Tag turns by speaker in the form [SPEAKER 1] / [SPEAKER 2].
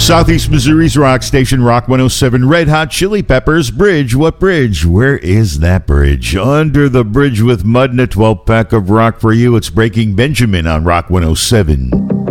[SPEAKER 1] Southeast Missouri's rock station, Rock 107, Red Hot Chili Peppers, Bridge. What bridge? Where is that bridge? Under the bridge with mud and a 12-pack of rock for you. It's Breaking Benjamin on Rock 107.